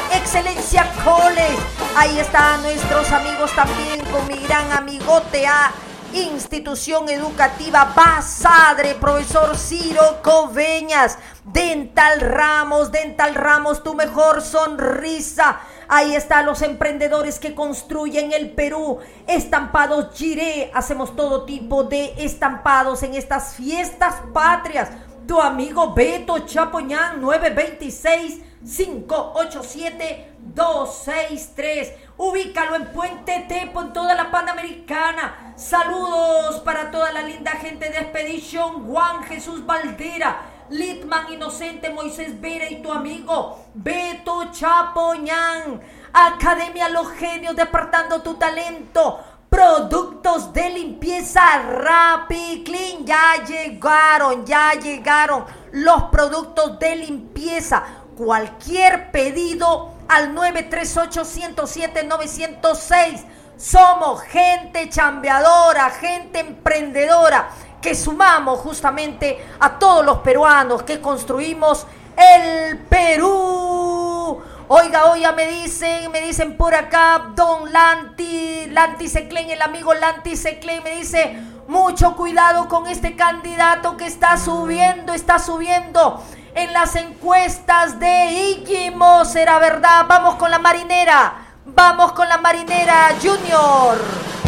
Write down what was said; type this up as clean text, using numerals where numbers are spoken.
Excelencia College. Ahí están nuestros amigos también con mi gran amigote a Institución Educativa Basadre, profesor Ciro Coveñas. Dental Ramos, tu mejor sonrisa. Ahí están los emprendedores que construyen el Perú. Estampados Giré. Hacemos todo tipo de estampados en estas fiestas patrias. Tu amigo Beto Chapoñán, 926-587-263. Ubícalo en Puente Tepo, en toda la Panamericana. Saludos para toda la linda gente de Expedition Juan Jesús Valdera, Litman Inocente, Moisés Vera y tu amigo Beto Chapoñán. Academia Los Genios, despertando tu talento. Productos de limpieza Rappi Clean, ya llegaron los productos de limpieza. Cualquier pedido al 938-107-906. Somos gente chambeadora, gente emprendedora, que sumamos justamente a todos los peruanos que construimos el Perú. Oiga, me dicen por acá, don Lanti Seclen, el amigo Lanti Seclen, me dice, mucho cuidado con este candidato que está subiendo en las encuestas de Iquimo. ¿Será verdad? Vamos con la marinera, Junior.